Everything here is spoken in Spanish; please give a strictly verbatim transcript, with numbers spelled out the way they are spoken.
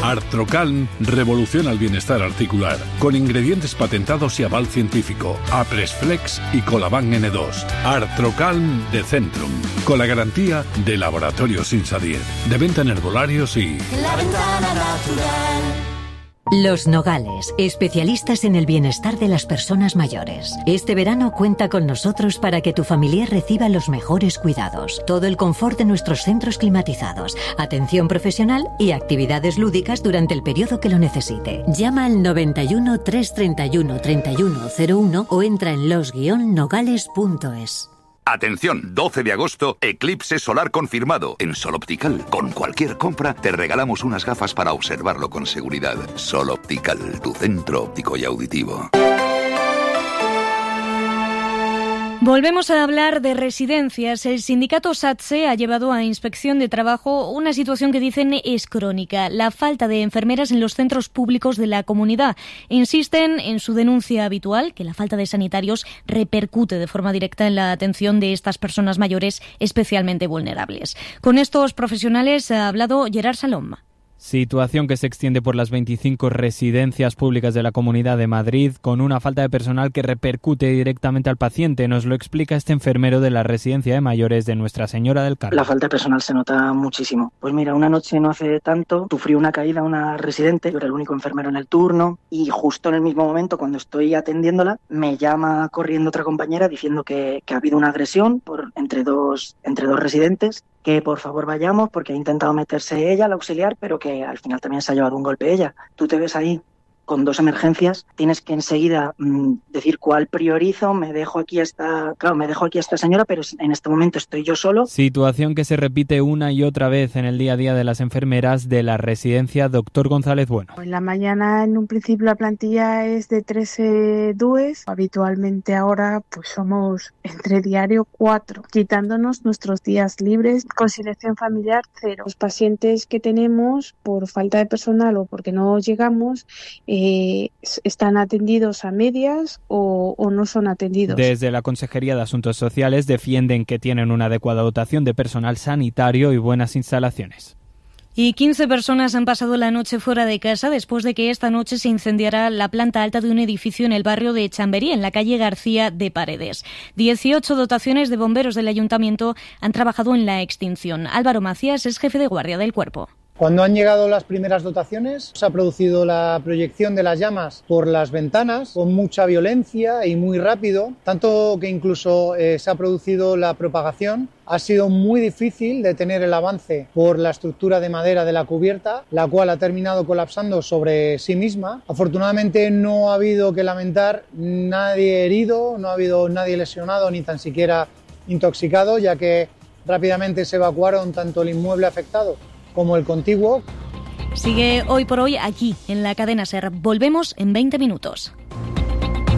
Artrocalm revoluciona el bienestar articular, con ingredientes patentados y aval científico, Apresflex y Colaban ene dos. Artrocalm de Centrum, con la garantía de Laboratorios Insadiet, de venta en herbolarios y... La Ventana Natural. Los Nogales, especialistas en el bienestar de las personas mayores. Este verano cuenta con nosotros para que tu familiar reciba los mejores cuidados, todo el confort de nuestros centros climatizados, atención profesional y actividades lúdicas durante el periodo que lo necesite. Llama al noventa y uno, trescientos treinta y uno, treinta y uno cero uno o entra en los guion nogales punto es. Atención, doce de agosto, eclipse solar confirmado. En Sol Optical, con cualquier compra, te regalamos unas gafas para observarlo con seguridad. Sol Optical, tu centro óptico y auditivo. Volvemos a hablar de residencias. El sindicato SATSE ha llevado a inspección de trabajo una situación que dicen es crónica, la falta de enfermeras en los centros públicos de la comunidad. Insisten en su denuncia habitual, que la falta de sanitarios repercute de forma directa en la atención de estas personas mayores especialmente vulnerables. Con estos profesionales ha hablado Gerard Salom. Situación que se extiende por las veinticinco residencias públicas de la Comunidad de Madrid, con una falta de personal que repercute directamente al paciente. Nos lo explica este enfermero de la residencia de mayores de Nuestra Señora del Carmen. La falta de personal se nota muchísimo. Pues mira, una noche no hace tanto, sufrió una caída una residente, yo era el único enfermero en el turno, y justo en el mismo momento, cuando estoy atendiéndola, me llama corriendo otra compañera diciendo que, que ha habido una agresión por, entre, dos, entre dos residentes, que por favor vayamos porque ha intentado meterse ella, la auxiliar, pero que al final también se ha llevado un golpe ella. Tú te ves ahí con dos emergencias, tienes que enseguida mmm, decir cuál priorizo, me dejo aquí a esta, claro, me dejo aquí a esta señora, pero en este momento estoy yo solo. Situación que se repite una y otra vez en el día a día de las enfermeras de la residencia Doctor González Bueno. En la mañana, en un principio, la plantilla es de trece D U Es. Habitualmente ahora pues somos entre diario cuatro, quitándonos nuestros días libres. Conciliación familiar cero. Los pacientes que tenemos por falta de personal o porque no llegamos, Eh, están atendidos a medias o, o no son atendidos. Desde la Consejería de Asuntos Sociales defienden que tienen una adecuada dotación de personal sanitario y buenas instalaciones. Y quince personas han pasado la noche fuera de casa después de que esta noche se incendiara la planta alta de un edificio en el barrio de Chamberí, en la calle García de Paredes. dieciocho dotaciones de bomberos del ayuntamiento han trabajado en la extinción. Álvaro Macías es jefe de guardia del cuerpo. Cuando han llegado las primeras dotaciones, se ha producido la proyección de las llamas por las ventanas con mucha violencia y muy rápido, tanto que incluso eh, se ha producido la propagación. Ha sido muy difícil detener el avance por la estructura de madera de la cubierta, la cual ha terminado colapsando sobre sí misma. Afortunadamente no ha habido que lamentar nadie herido, no ha habido nadie lesionado ni tan siquiera intoxicado, ya que rápidamente se evacuaron tanto el inmueble afectado como el contiguo. Sigue Hoy por Hoy aquí, en la cadena SER. Volvemos en veinte minutos.